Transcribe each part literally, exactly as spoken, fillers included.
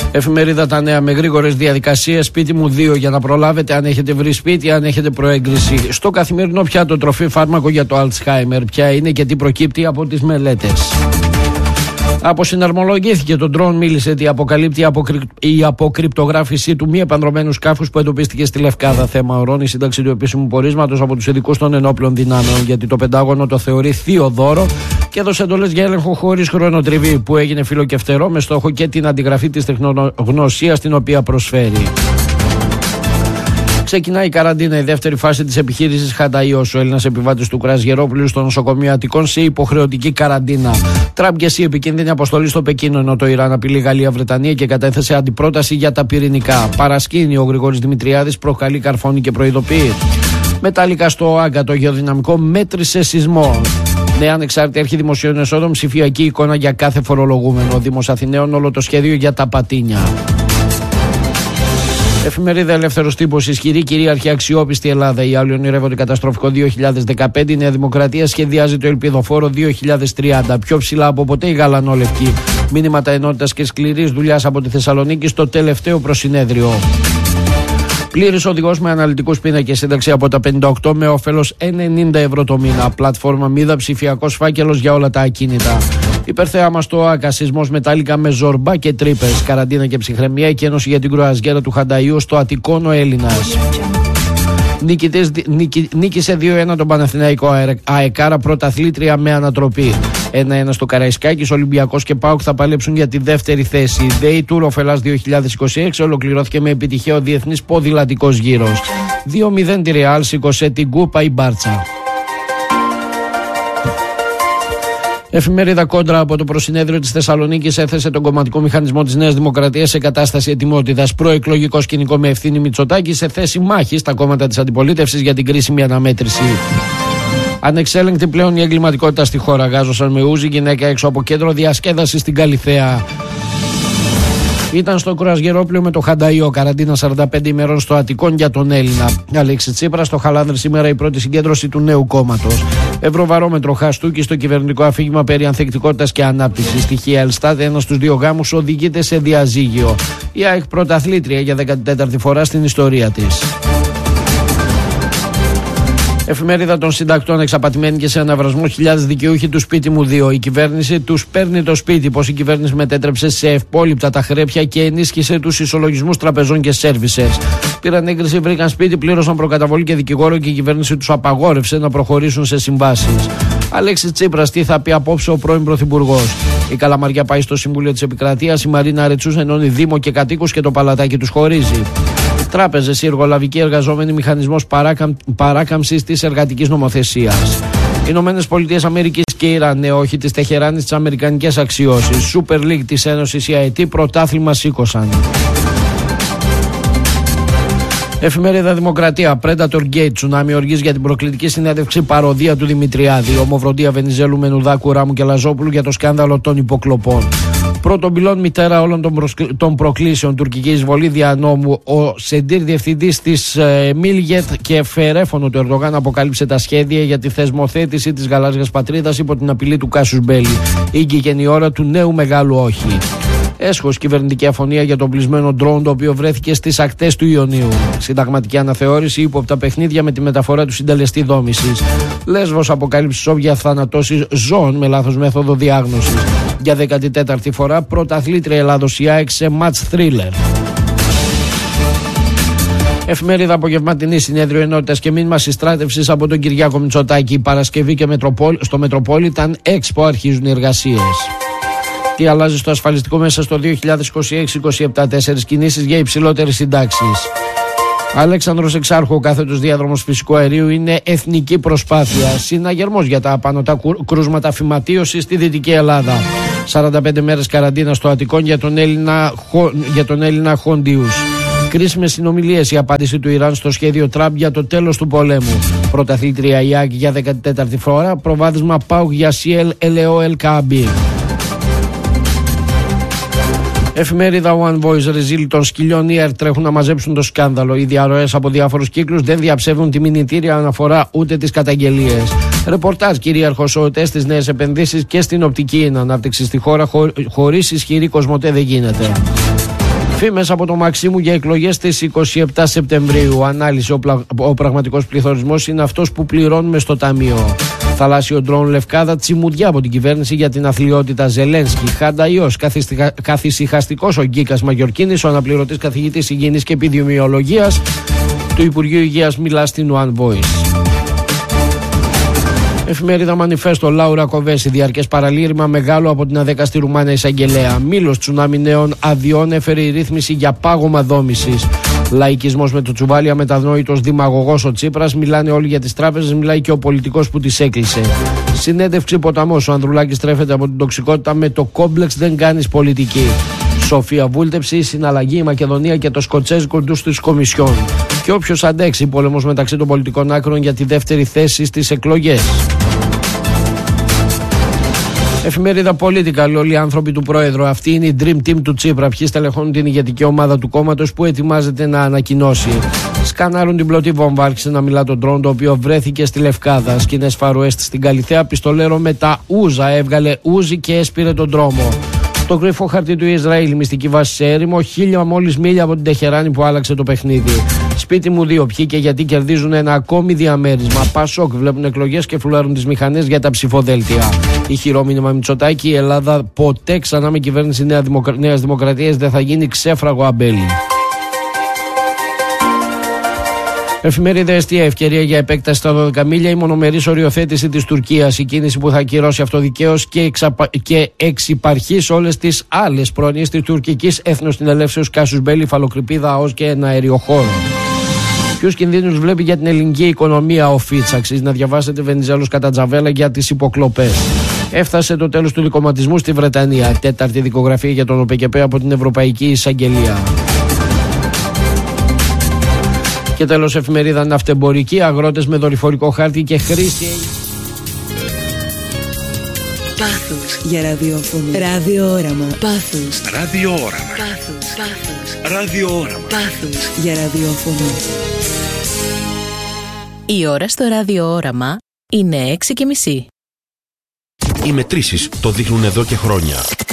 Εφημερίδα Τα Νέα με γρήγορες διαδικασίες. Σπίτι μου δύο για να προλάβετε αν έχετε βρει σπίτι, αν έχετε προέγκριση. Στο Καθημερινό πιάτο τροφή φάρμακο για το Αλτσχάιμερ. Ποια είναι και τι προκύπτει από τις μελέτες. Αποσυναρμολογήθηκε το ντρόν, μίλησε ότι αποκαλύπτει η αποκρυπτογράφησή του μη επανδρομένου σκάφους που εντοπίστηκε στη Λευκάδα. Θέμα ορώνει η σύνταξη του επίσημου πορίσματος από τους ειδικούς των ενόπλων δυνάμεων, γιατί το Πεντάγωνο το θεωρεί θείο δώρο και έδωσε εντολές για έλεγχο χωρίς χρονοτριβή, που έγινε φύλλο και φτερό με στόχο και την αντιγραφή της τεχνογνωσίας την οποία προσφέρει. Ξεκινάει η καραντίνα, η δεύτερη φάση της επιχείρησης Χανταϊός. Ο Έλληνας επιβάτης του Κρασγερόπουλου στο νοσοκομείο Αττικών σε υποχρεωτική καραντίνα. Τραμπ και εσύ επικίνδυνη αποστολή στο Πεκίνο, ενώ το Ιράν απειλεί Γαλλία-Βρετανία και κατέθεσε αντιπρόταση για τα πυρηνικά. Παρασκήνει ο Γρηγόρης Δημητριάδης, προκαλεί καρφώνει και προειδοποιεί. Μετάλλικα στο ΟΑΓΚΑ, το γεωδυναμικό μέτρησε σεισμό. Νέα ανεξάρτητη αρχή δημοσίων εσόδων, ψηφιακή εικόνα για κάθε φορολογούμενο. Δήμος Αθηναίων, όλο το σχέδιο για τα πατίνια. Εφημερίδα Ελεύθερος Τύπος. Ισχυρή, κυρίαρχη, αξιόπιστη Ελλάδα. Οι άλλοι ονειρεύονται καταστροφικό δύο χιλιάδες δεκαπέντε. Η Νέα Δημοκρατία σχεδιάζει το ελπιδοφόρο δύο χιλιάδες τριάντα. Πιο ψηλά από ποτέ η γαλανόλευκη. Μήνυματα ενότητας και σκληρής δουλειάς από τη Θεσσαλονίκη στο τελευταίο προσυνέδριο. Πλήρης οδηγός με αναλυτικούς πίνακες, σύνταξη από τα πενήντα οκτώ με όφελος ενενήντα ευρώ το μήνα. Πλατφόρμα Μίδα, ψηφιακός φάκελος για όλα τα ακίνητα. Υπερθέαμα στο ΟΑΚΑ, σεισμός Μετάλλικα με ζορμπά και τρύπες. Καραντίνα και ψυχραιμία και ένωση για την κρουαζιέρα του Χανταϊού στο Αττικόν ο Έλληνας. Νίκητες, νίκη, νίκησε δύο ένα τον Παναθηναϊκό ΑΕΚΑΡΑ, πρωταθλήτρια με ανατροπή. ένα ένα στο Καραϊσκάκης, Ολυμπιακός και ΠΑΟΚ θα παλέψουν για τη δεύτερη θέση. Day Tour Οφελάς δύο χιλιάδες είκοσι έξι ολοκληρώθηκε με επιτυχία ο διεθνής ποδηλατικός γύρος. δύο μηδέν τη Ρεάλ, σήκωσε την κούπα η Μπάρτσα. Εφημερίδα Κόντρα από το προσυνέδριο της Θεσσαλονίκης έθεσε τον κομματικό μηχανισμό της Νέας Δημοκρατίας σε κατάσταση ετοιμότητας. Προεκλογικό σκηνικό με Ευθύνη Μητσοτάκη σε θέση μάχης στα κόμματα της αντιπολίτευσης για την κρίσιμη αναμέτρηση. Ανεξέλεγκτη πλέον η εγκληματικότητα στη χώρα. Γάζωσαν με ούζι γυναίκα έξω από κέντρο διασκέδασης στην Καλιθέα. Ήταν στο Κρουαζιερόπλαιο με το Χανταϊό. Καραντίνα σαράντα πέντε ημερών στο Αττικόν για τον Έλληνα. Αλέξη Τσίπρα στο Χαλάνδρη σήμερα η πρώτη συγκέντρωση του νέου κόμματος. Ευρωβαρόμετρο Χαστούκη στο κυβερνητικό αφήγημα περί ανθεκτικότητας και ανάπτυξης. Στοιχεία Ελστάτ, ένας στους δύο γάμους οδηγείται σε διαζύγιο. Η ΑΕΚ πρωταθλήτρια για δέκατη τέταρτη φορά στην ιστορία της. Εφημερίδα των Συντακτών. Εξαπατημένοι και σε αναβρασμό χιλιάδες δικαιούχοι του σπίτι μου δύο. Η κυβέρνηση τους παίρνει το σπίτι. Πως η κυβέρνηση μετέτρεψε σε ευπόλοιπτα τα χρέπια και ενίσχυσε τους ισολογισμούς τραπεζών και σέρβισες. Πήραν έγκριση, βρήκαν σπίτι, πλήρωσαν προκαταβολή και δικηγόρο και η κυβέρνηση τους απαγόρευσε να προχωρήσουν σε συμβάσεις. Αλέξη Τσίπρας, τι θα πει απόψε ο πρώην Πρωθυπουργός. Η Καλαμαριά πάει στο Συμβούλιο της Επικρατείας. Η Μαρίνα Ρετσούς ενώνει Δήμο και κατοίκους και το παλατάκι τους χωρίζει. Τράπεζες, οι εργολαβικοί εργαζόμενοι, μηχανισμός παράκαμ, παράκαμψης της εργατικής νομοθεσίας. Ηνωμένες Πολιτείες Αμερικής και Ιράν, όχι της Τεχεράνης, τις αμερικανικές αξιώσεις. Super League της Ένωσης, η ΑΕΤ, πρωτάθλημα σήκωσαν. Εφημερίδα Δημοκρατία. Predator Gate, τσουνάμι οργής για την προκλητική συνέντευξη παροδία του Δημητριάδη. Ομοφροντία Βενιζέλου, Μενουδάκου, Ράμου και Λαζόπουλου για το σκάνδαλο των υποκλοπών. Πρώτον πυλών μητέρα όλων των, προσκλ... των προκλήσεων. Τουρκική εισβολή δια νόμου. Ο Σεντήρ, διευθυντής της ε, Μίλγετ και φερέφωνο του Ερντογάν, αποκάλυψε τα σχέδια για τη θεσμοθέτηση της γαλάζιας πατρίδας υπό την απειλή του Κάσους Μπέλη. Ήγηκε η ώρα του νέου μεγάλου όχι. Έσχος κυβερνητική αφωνία για τον πλεισμένο ντρόουν, το οποίο βρέθηκε στις ακτές του Ιωνίου. Συνταγματική αναθεώρηση, ύποπτα παιχνίδια με τη μεταφορά του συντελεστή δόμησης. Λέσβος, αποκάλυψη σόβια θανατώσεις ζώων με λάθος μέθοδο διάγνωσης. Για δέκατη τέταρτη φορά πρωταθλήτρια Ελλάδος η ΑΕΚ σε match thriller. Εφημερίδα Απογευματινή, συνέδριο ενότητας και μήνυμα συστράτευσης από τον Κυριάκο Μητσοτάκη. Παρασκευή και Μετροπόλ, στο Metropolitan Expo αρχίζουν οι εργασίες. Τι αλλάζει στο ασφαλιστικό μέσα στο δύο χιλιάδες είκοσι έξι είκοσι επτά, τέσσερις κινήσεις για υψηλότερες συντάξεις. Αλέξανδρος Εξάρχου, ο κάθετος διάδρομος φυσικού αερίου είναι εθνική προσπάθεια. Συναγερμός για τα απανωτά κρούσματα φυματίωσης στη Δυτική Ελλάδα. σαράντα πέντε μέρες καραντίνα στο Αττικόν για τον Έλληνα, για τον Έλληνα Χόντιους. Κρίσιμες συνομιλίες, η απάντηση του Ιράν στο σχέδιο Τραμπ για το τέλος του πολέμου. Πρωταθλήτρια η ΑΕΚ για δέκατη τέταρτη φορά. Προβάδισμα ΠΑΟΚ για ΣΥΕΛ ΕΛΕΟ Καμπί. Εφημερίδα One Voice, ρεζίλ των σκυλιών Ιερ τρέχουν να μαζέψουν το σκάνδαλο. Οι διαρροές από διάφορους κύκλους δεν διαψεύδουν τη μηνυτήρια αναφορά ούτε τις καταγγελίες. Ρεπορτάζ, κυρίαρχος ο ΟΤΕ στις νέες επενδύσεις και στην οπτική ανάπτυξη στη χώρα χω... χωρίς ισχυρή Κοσμοτέ δεν γίνεται. Φήμες από το Μαξίμου για εκλογές στις είκοσι επτά Σεπτεμβρίου. Ανάλυση: ο, πλα... ο πραγματικός πληθωρισμός είναι αυτός που πληρώνουμε στο ταμείο. Θαλάσσιο ντρόουν Λευκάδα, τσιμουδιά από την κυβέρνηση για την αθλιότητα Ζελένσκι. Χάντα ιός, καθησυχαστικός ο Γκίκας Μαγιορκίνης, ο αναπληρωτής καθηγητής υγιεινής και επιδημιολογίας του Υπουργείου Υγείας, μιλά στην One Voice. Εφημερίδα Μανιφέστο, Λάουρα Κοβέση, διαρκές παραλήρημα μεγάλο από την αδέκαστη Ρουμάνα εισαγγελέα. Μήλος τσουνάμι νέων αδειών έφερε η ρύθμιση για πάγωμα δόμησης. Λαϊκισμός με το τσουβάλι, αμετανοήτος δημαγωγός ο Τσίπρας. Μιλάνε όλοι για τις τράπεζες, μιλάει και ο πολιτικός που τις έκλεισε. Συνέντευξη Ποταμός, ο Ανδρουλάκης τρέφεται από την τοξικότητα με το κόμπλεξ δεν κάνεις πολιτική. Σοφία βούλτεψη, συναλλαγή η Μακεδονία και το σκοτσέζικο ντους της Κομισιόν. Και όποιος αντέξει, πόλεμος μεταξύ των πολιτικών άκρων για τη δεύτερη θέση στις εκλογές. Εφημερίδα Political, όλοι οι άνθρωποι του Πρόεδρου. Αυτή είναι η Dream Team του Τσίπρα. Ποιοι στελεχώνουν την ηγετική ομάδα του κόμματος που ετοιμάζεται να ανακοινώσει. Σκανάρουν την πλωτή βόμβα. Άρχισε να μιλά τον ντρόουν το οποίο βρέθηκε στη Λευκάδα. Σκηνές Φαρουέστ στην Καλιθέα. Πιστολέρο με τα ούζα έβγαλε ούζι και έσπηρε τον δρόμο. Το κρυφό χαρτί του Ισραήλ, μυστική βάση σε έρημο, χίλια μόλις μίλια από την Τεχεράνη που άλλαξε το παιχνίδι. Σπίτι μου δύο, ποιοι και γιατί κερδίζουν ένα ακόμη διαμέρισμα. Πασόκ, βλέπουν εκλογές και φουλάρουν τις μηχανές για τα ψηφοδέλτια. Ηχηρό μήνυμα Μητσοτάκη, η Ελλάδα ποτέ ξανά με κυβέρνηση Νέα Δημοκρα... Νέας Δημοκρατίας δεν θα γίνει ξέφραγο αμπέλι. Εφημερίδα Εστία, ευκαιρία για επέκταση στα δώδεκα μίλια, η μονομερής οριοθέτηση της Τουρκίας, η κίνηση που θα ακυρώσει αυτοδικαίως και, εξαπα... και εξυπαρχεί όλες τις άλλες πρόνοιες της τουρκικής έθνος-συνελεύσεως Κάσους Μπέλη, Φαλοκρηπίδα, ΑΟΣ και ένα αεριοχώρο. Ποιους κινδύνους βλέπει για την ελληνική οικονομία ο Φίτς? Αξίζει να διαβάσετε Βενιζέλος κατά Τζαβέλα για τις υποκλοπές. Έφτασε το τέλος του δικοματισμού στη Βρετανία. Τέταρτη δικογραφία για τον ΟΠΕΚΕΠΕ από την Ευρωπαϊκή Εισαγγελία. Και τέλος, εφημερίδα Ναυτεμπορική, αγρότες με δορυφορικό χάρτη και χρήση. Πάθος για ραδιόφωνο. Ραδιόοραμα. Πάθος. Ραδιόοραμα. Πάθος. Πάθος. Ραδιόοραμα. Πάθος για ραδιόφωνο. Η ώρα στο ραδιόοραμα είναι έξι και μισή. Οι μετρήσεις το δείχνουν εδώ και χρόνια.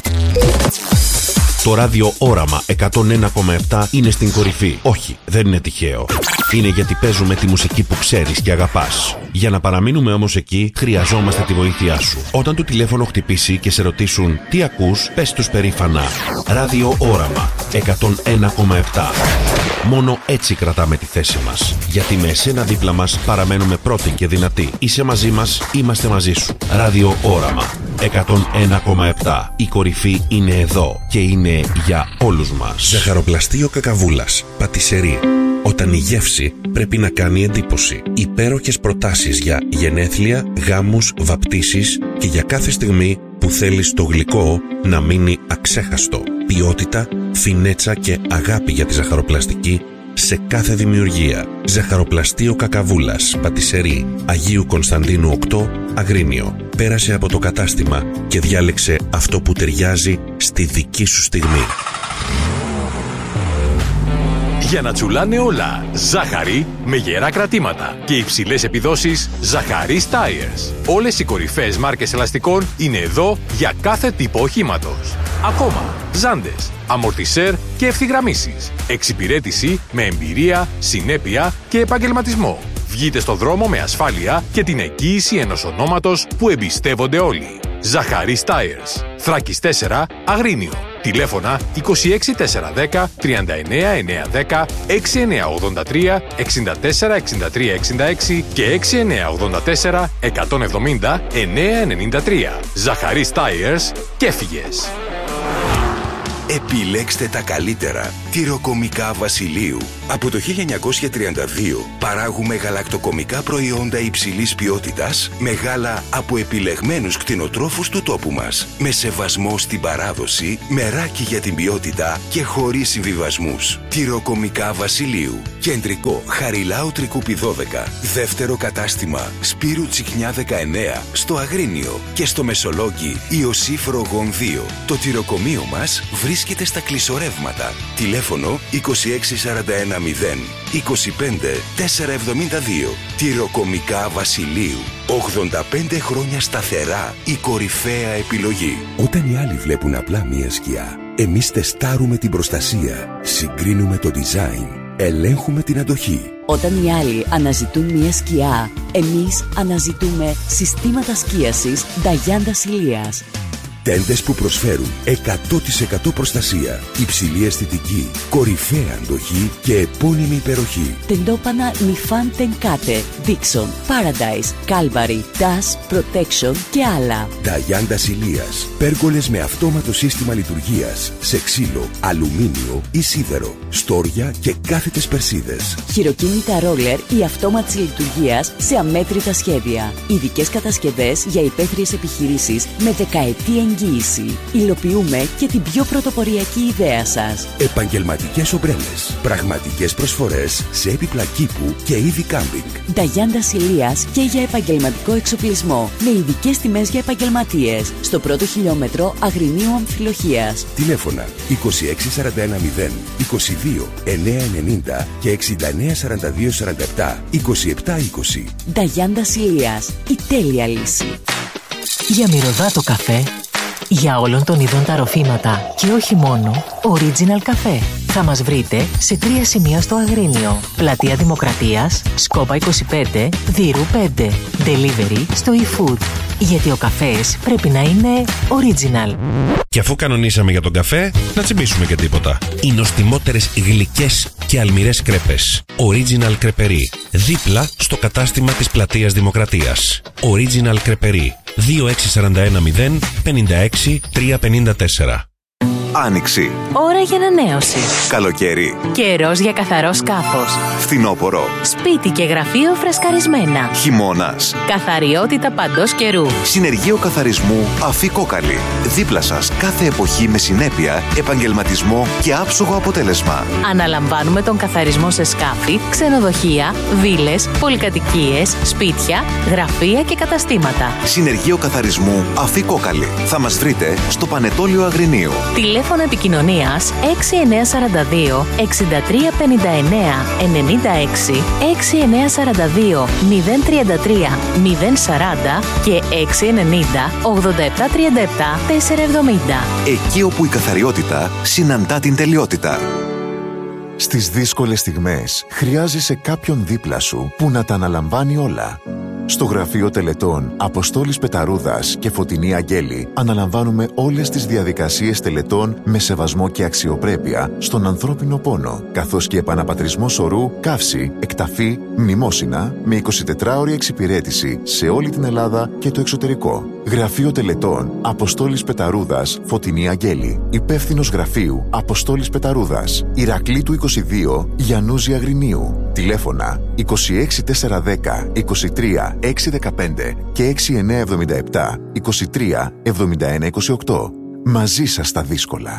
Το ράδιο Όραμα εκατόν ένα κόμμα επτά είναι στην κορυφή. Όχι, δεν είναι τυχαίο. Είναι γιατί παίζουμε τη μουσική που ξέρεις και αγαπάς. Για να παραμείνουμε όμως εκεί, χρειαζόμαστε τη βοήθειά σου. Όταν το τηλέφωνο χτυπήσει και σε ρωτήσουν τι ακούς, πες τους περήφανα Ράδιο Όραμα εκατόν ένα κόμμα επτά. Μόνο έτσι κρατάμε τη θέση μας. Γιατί με εσένα δίπλα μας παραμένουμε πρώτοι και δυνατοί. Είσαι μαζί μας, είμαστε μαζί σου. Ράδιο Όραμα εκατόν ένα κόμμα επτά. Η κορυφή είναι εδώ και είναι για όλους μας. Ζαχαροπλαστείο Κακαβούλας. Πατισερί. Όταν η γεύση πρέπει να κάνει εντύπωση. Υπέροχες προτάσεις για γενέθλια, γάμους, βαπτίσεις και για κάθε στιγμή που θέλεις το γλυκό να μείνει αξέχαστο. Ποιότητα, φινέτσα και αγάπη για τη ζαχαροπλαστική σε κάθε δημιουργία. Ζαχαροπλαστείο Κακαβούλας, Πατισερί, Αγίου Κωνσταντίνου οκτώ, Αγρίνιο. Πέρασε από το κατάστημα και διάλεξε αυτό που ταιριάζει στη δική σου στιγμή. Για να τσουλάνε όλα, ζάχαρη με γερά κρατήματα και υψηλές επιδόσεις, Ζαχαρής Tires. Όλες οι κορυφαίες μάρκες ελαστικών είναι εδώ για κάθε τύπο οχήματος. Ακόμα, ζάντες, αμορτισέρ και ευθυγραμμίσεις. Εξυπηρέτηση με εμπειρία, συνέπεια και επαγγελματισμό. Βγείτε στο δρόμο με ασφάλεια και την εγγύηση ενός ονόματος που εμπιστεύονται όλοι. Ζαχαρής Tires. Θράκης τέσσερα, Αγρίνιο. Τηλέφωνα είκοσι έξι τετρακόσια δέκα τριάντα εννέα εννιακόσια δέκα, έξι εννιακόσια ογδόντα τρία εξήντα τέσσερα εξήντα τρία εξήντα έξι και έξι εννιακόσια ογδόντα τέσσερα εκατόν εβδομήντα εννιακόσια ενενήντα τρία. Ζαχαρής Tires και έφυγες. Επιλέξτε τα καλύτερα. Τυροκομικά Βασιλείου. Από το χίλια εννιακόσια τριάντα δύο παράγουμε γαλακτοκομικά προϊόντα υψηλής ποιότητας με γάλα από επιλεγμένους κτηνοτρόφους του τόπου μας. Με σεβασμό στην παράδοση, μεράκι για την ποιότητα και χωρίς συμβιβασμούς. Τυροκομικά Βασιλείου. Κεντρικό Χαριλάου Τρικούπι δώδεκα. Δεύτερο κατάστημα Σπύρου Τσιχνιά δεκαεννέα στο Αγρίνιο και στο Μεσολόγγι Ιωσήφ Ρογών δύο. Το τυροκομείο μας βρίσκεται στα κλεισορεύματα. Τηλέφωνο είκοσι έξι σαράντα ένα μηδέν είκοσι πέντε τετρακόσια εβδομήντα δύο. Τυροκομικά Βασιλείου. ογδόντα πέντε χρόνια σταθερά η κορυφαία επιλογή. Όταν οι άλλοι βλέπουν απλά μία σκιά, Εμείς τεστάρουμε την προστασία, συγκρίνουμε το design, ελέγχουμε την αντοχή. Όταν οι άλλοι αναζητούν μια σκιά, εμείς αναζητούμε συστήματα σκίασης Dianda Ilias. Τέντες που προσφέρουν εκατό τοις εκατό προστασία, υψηλή αισθητική, κορυφαία αντοχή και επώνυμη υπεροχή. Τεντόπανα Nifan Tenkate, Dixon, Paradise, Calvary, Dash, Protection και άλλα. Dianda Ilias. Πέργολες με αυτόματο σύστημα λειτουργίας σε ξύλο, αλουμίνιο ή σίδερο, στόρια και κάθετες περσίδες. Χειροκίνητα ρόλερ ή αυτόματης λειτουργίας σε αμέτρητα σχέδια. Ειδικές κατασκευές για υπαίθριες επιχειρήσεις με δεκαετή εγγύηση. Υλοποιούμε και την πιο πρωτοποριακή ιδέα σας. Επαγγελματικές ομπρέλες. Πραγματικές προσφορές σε έπιπλα κήπου και είδη κάμπινγκ. Dianda Ilias και για επαγγελματικό εξοπλισμό. Με ειδικές τιμές για επαγγελματίες. Στο πρώτο χιλιόμετρο Αγρινίου Αμφιλοχίας. Τηλέφωνα είκοσι έξι σαράντα ένα μηδέν είκοσι δύο εννιακόσια ενενήντα και εξήντα εννέα σαράντα δύο σαράντα επτά είκοσι επτά είκοσι. Dianda Ilias. Η τέλεια λύση. Για μυρωδάτο καφέ, για όλων των ειδών τα ροφήματα και όχι μόνο, Original Café. Θα μας βρείτε σε τρία σημεία στο Αγρίνιο. Πλατεία Δημοκρατίας, Σκόπα είκοσι πέντε, Δύρου πέντε. Delivery στο eFood. Γιατί ο καφές πρέπει να είναι original. Και αφού κανονίσαμε για τον καφέ, να τσιμπήσουμε και τίποτα. Οι νοστιμότερες γλυκές και αλμυρές κρέπες. Original Κρεπερί. Δίπλα στο κατάστημα της Πλατείας Δημοκρατίας. Original Κρεπερί. δύο έξι τέσσερα ένα μηδέν πέντε έξι τρία πέντε τέσσερα. Άνοιξη. Ώρα για ανανέωση. Καλοκαίρι. Καιρός για καθαρό σκάφος. Φθινόπωρο. Σπίτι και γραφείο φρεσκαρισμένα. Χειμώνας. Καθαριότητα παντός καιρού. Συνεργείο καθαρισμού Αφή Κόκαλη. Δίπλα σας κάθε εποχή με συνέπεια, επαγγελματισμό και άψογο αποτέλεσμα. Αναλαμβάνουμε τον καθαρισμό σε σκάφη, ξενοδοχεία, βίλες, πολυκατοικίες, σπίτια, γραφεία και καταστήματα. Συνεργείο καθαρισμού Αφή Κόκαλη. Θα μας βρείτε στο Πανετόλιο Αγρινίου. Τηλέφωνο επικοινωνίας έξι εννιά τέσσερα δύο εξήντα τρία πενήντα εννέα ενενήντα έξι, έξι εννιά τέσσερα δύο μηδέν τρία τρία μηδέν σαράντα και έξι ενενήντα ογδόντα επτά τριάντα επτά τετρακόσια εβδομήντα. Εκεί όπου η καθαριότητα συναντά την τελειότητα. Στις δύσκολες στιγμές χρειάζεσαι κάποιον δίπλα σου που να τα αναλαμβάνει όλα. Στο γραφείο τελετών Αποστόλης Πεταρούδας και Φωτεινή Αγγέλη αναλαμβάνουμε όλες τις διαδικασίες τελετών με σεβασμό και αξιοπρέπεια στον ανθρώπινο πόνο, καθώς και επαναπατρισμό σωρού, καύση, εκταφή, μνημόσυνα με εικοσιτετράωρη εξυπηρέτηση σε όλη την Ελλάδα και το εξωτερικό. Γραφείο τελετών Αποστόλης Πεταρούδας Φωτεινή Αγγέλη. Υπεύθυνος γραφείου Αποστόλης Πεταρούδας, Ηρακλήτου είκοσι δύο, Γιαννούζη Αγρινίου. Τηλέφωνα είκοσι έξι τέσσερα δέκα είκοσι τρία έξι δεκαπέντε και έξι εννιά εβδομήντα επτά είκοσι τρία εβδομήντα ένα είκοσι οκτώ. Μαζί σας στα δύσκολα.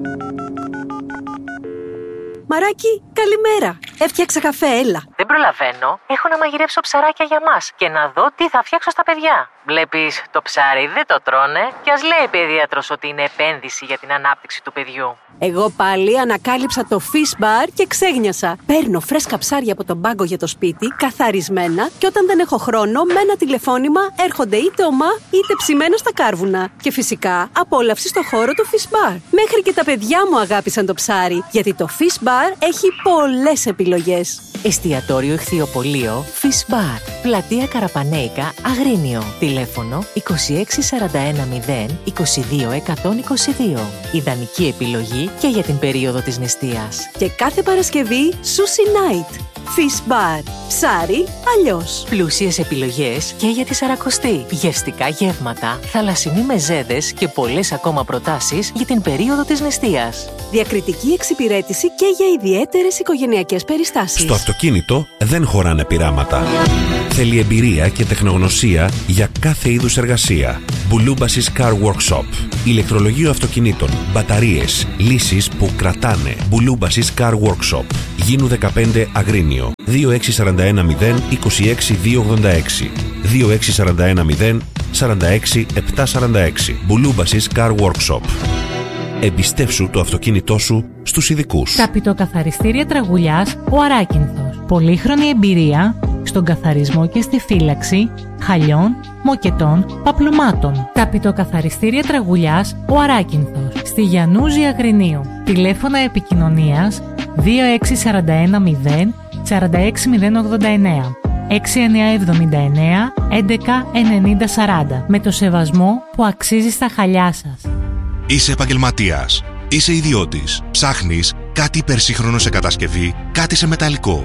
Μαράκι, καλημέρα. Έφτιαξα καφέ, έλα. Δεν προλαβαίνω. Έχω να μαγειρέψω ψαράκια για μας και να δω τι θα φτιάξω στα παιδιά. Βλέπεις, το ψάρι δεν το τρώνε και ας λέει η παιδίατρος ότι είναι επένδυση για την ανάπτυξη του παιδιού. Εγώ πάλι ανακάλυψα το Fish Bar και ξέγνιασα. Παίρνω φρέσκα ψάρια από τον πάγκο για το σπίτι, καθαρισμένα, και όταν δεν έχω χρόνο, με ένα τηλεφώνημα έρχονται είτε ομά είτε ψημένα στα κάρβουνα. Και φυσικά απόλαυση στο χώρο του Fish Bar. Μέχρι και τα παιδιά μου αγάπησαν το ψάρι, γιατί το Fish Bar έχει πολλές επιλογές. Εστιατόριο Ηχθειοπωλείο Fish Bar. Πλατεία Καραπανέικα, Αγρίνιο. Τηλέφωνο είκοσι έξι σαράντα ένα μηδέν είκοσι δύο εκατόν είκοσι δύο. Ιδανική επιλογή και για την περίοδο της νηστείας. Και κάθε Παρασκευή Sushi Night. Fish Bar. Ψάρι αλλιώς. Πλούσιες επιλογές και για τη Σαρακοστή. Γευστικά γεύματα, θαλασσινοί μεζέδες και πολλές ακόμα προτάσεις για την περίοδο της νηστείας. Διακριτική εξυπηρέτηση και για ιδιαίτερες οικογενειακές περιστάσεις. Στο αυτοκίνητο δεν χωράνε πειράματα. Θέλει εμπειρία και τεχνογνωσία για κάθε είδους εργασία. Μπουλούμπασης Car Workshop. Ηλεκτρολογείο αυτοκινήτων, μπαταρίες, λύσεις που κρατάνε. Μπουλούμπασης Car Workshop. Γίνου δεκαπέντε Αγρίνιο. δύο έξι τέσσερα ένα μηδέν είκοσι έξι δύο ογδόντα έξι. δύο έξι τέσσερα ένα μηδέν σαράντα έξι επτακόσια σαράντα έξι. Μπουλούμπασης Car Workshop. Εμπιστεύσου το αυτοκίνητό σου στους ειδικούς. Ταπητοκαθαριστήρια Τραγουλιάς ο Αράκινθος. Πολύχρονη εμπειρία στον καθαρισμό και στη φύλαξη χαλιών, μοκετών, παπλωμάτων. Ταπητοκαθαριστήρια Τραγουλιάς ο Αράκινθος. στη Γιαννούζη Αγρινίου. Τηλέφωνα επικοινωνίας δύο έξι τέσσερα ένα μηδέν τέσσερα έξι μηδέν ογδόντα εννέα έξι εννιά εβδομήντα εννέα έντεκα ενενήντα σαράντα, με το σεβασμό που αξίζει στα χαλιά σας. Είσαι επαγγελματίας, είσαι ιδιώτης, ψάχνεις κάτι υπερσύγχρονο σε κατασκευή, κάτι σε μεταλλικό.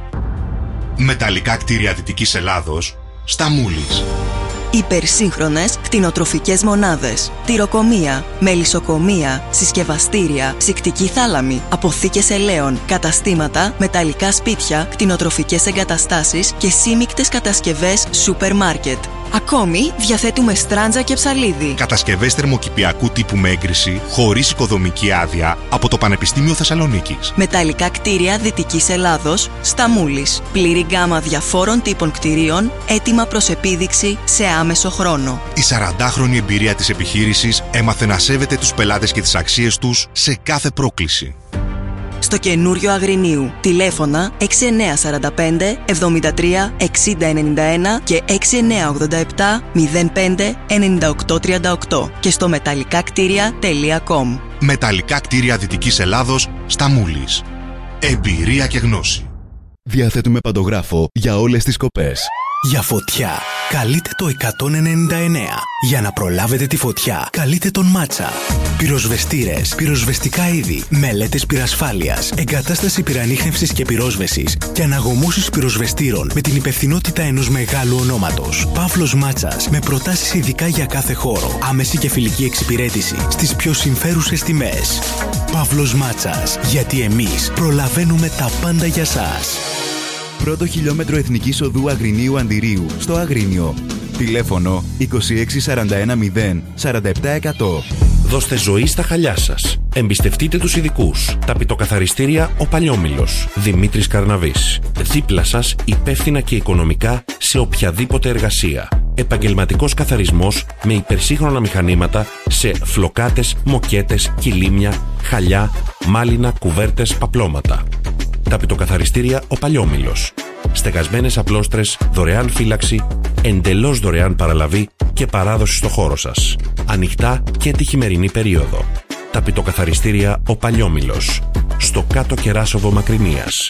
Μεταλλικά κτίρια Δυτικής Ελλάδος, στα Μούλης. Υπερσύγχρονες κτηνοτροφικές μονάδες, τυροκομεία, μελισσοκομεία, συσκευαστήρια, ψυκτική θάλαμη, αποθήκες ελαίων, καταστήματα, μεταλλικά σπίτια, κτηνοτροφικές εγκαταστάσεις και σύμικτες κατασκευές σούπερ μάρκετ. Ακόμη διαθέτουμε στράντζα και ψαλίδι. Κατασκευές θερμοκηπιακού τύπου με έγκριση, χωρίς οικοδομική άδεια, από το Πανεπιστήμιο Θεσσαλονίκης. Μεταλλικά κτίρια Δυτικής Ελλάδος, στα Μούλης. Πλήρη γκάμα διαφόρων τύπων κτιρίων, έτοιμα προς επίδειξη σε άμεσο χρόνο. Η σαραντάχρονη εμπειρία της επιχείρησης έμαθε να σέβεται τους πελάτες και τις αξίες τους σε κάθε πρόκληση. Στο καινούριο Αγρινίου. Τηλέφωνα έξι εννιά τέσσερα πέντε εβδομήντα τρία εξήντα ενενήντα ένα και έξι εννιά ογδόντα επτά μηδέν πέντε ενενήντα οκτώ τριάντα οκτώ και στο μεταλλικά κτίρια τελεία κομ. Μεταλλικά κτίρια Δυτικής Ελλάδος, στα Μούλης. Εμπειρία και γνώση. Διαθέτουμε παντογράφο για όλες τις σκοπές. Για φωτιά, καλείτε το εκατόν ενενήντα εννέα. Για να προλάβετε τη φωτιά, καλείτε τον Μάτσα. Πυροσβεστήρες, πυροσβεστικά είδη, μελέτες πυρασφάλειας, εγκατάσταση πυρανίχνευσης και πυρόσβεσης και αναγωμώσεις πυροσβεστήρων με την υπευθυνότητα ενός μεγάλου ονόματος. Παύλος Μάτσας, με προτάσεις ειδικά για κάθε χώρο, άμεση και φιλική εξυπηρέτηση στις πιο συμφέρουσες τιμές. Παύλος Μάτσας, γιατί εμείς προλαβαίνουμε τα πάντα για σας. Πρώτο χιλιόμετρο Εθνικής Οδού Αγρινίου Αντιρίου, στο Αγρίνιο. Τηλέφωνο είκοσι έξι σαράντα ένα μηδέν σαράντα επτά εκατό. Δώστε ζωή στα χαλιά σας. Εμπιστευτείτε τους ειδικούς. Ταπητοκαθαριστήρια Ο Παλιόμηλος. Δημήτρης Καρναβής. Δίπλα σας, υπεύθυνα και οικονομικά σε οποιαδήποτε εργασία. Επαγγελματικός καθαρισμός με υπερσύγχρονα μηχανήματα σε φλοκάτες, μοκέτες, κιλίμια, χαλιά, μάλινα, κουβέρτες, παπλώματα. Ταπητοκαθαριστήρια Ο Παλιόμηλος. Στεγασμένες απλόστρες, δωρεάν φύλαξη, εντελώς δωρεάν παραλαβή και παράδοση στο χώρο σας. Ανοιχτά και τη χειμερινή περίοδο. Ταπητοκαθαριστήρια Ο Παλιόμηλος. Στο Κάτω Κεράσοβο Μακρινίας.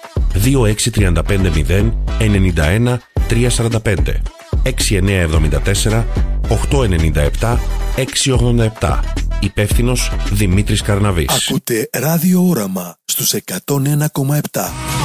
δύο έξι τρία πέντε μηδέν ενενήντα ένα τριακόσια σαράντα πέντε έξι εννιά εβδομήντα τέσσερα οκτακόσια ενενήντα επτά εξακόσια ογδόντα επτά. Υπεύθυνος Δημήτρης Καρναβής. Ακούτε Ράδιο Όραμα στους εκατόν ένα κόμμα επτά.